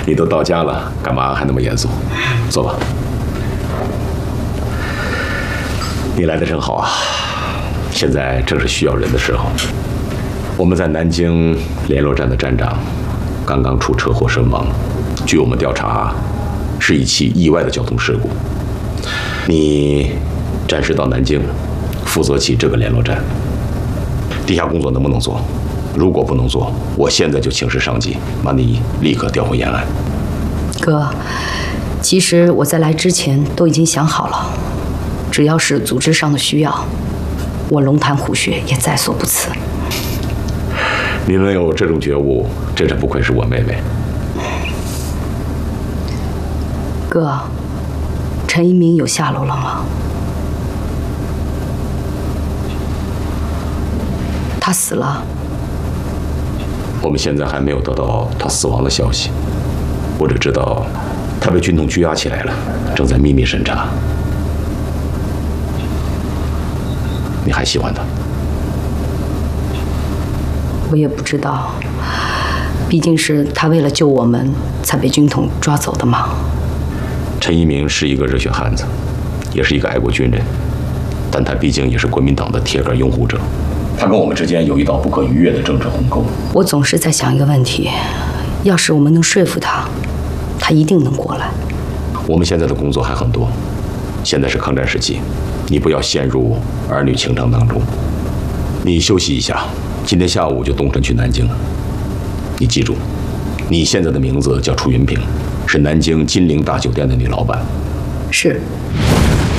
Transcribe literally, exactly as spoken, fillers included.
你都到家了，干嘛还那么严肃？坐吧。你来的正好啊，现在正是需要人的时候。我们在南京联络站的站长刚刚出车祸身亡，据我们调查，是一起意外的交通事故。你暂时到南京，负责起这个联络站。地下工作能不能做？如果不能做，我现在就请示上级，把你立刻调回延安。 哥，其实我在来之前都已经想好了，只要是组织上的需要，我龙潭虎穴也在所不辞。 你能有这种觉悟，真是不愧是我妹妹。 哥，陈一鸣有下落了吗？他死了。 我们现在还没有得到他死亡的消息，我只知道他被军统拘押起来了，正在秘密审查。你还喜欢他？ 我也不知道，毕竟是他为了救我们才被军统抓走的嘛。 陈一鸣是一个热血汉子，也是一个爱国军人，但他毕竟也是国民党的铁杆拥护者。他跟我们之间有一道不可逾越的政治鸿沟。 我总是在想一个问题，要是我们能说服他，他一定能过来。 我们现在的工作还很多，现在是抗战时期，你不要陷入儿女情长当中。你休息一下，今天下午就动身去南京。你记住，你现在的名字叫楚云平，是南京金陵大酒店的女老板。 是。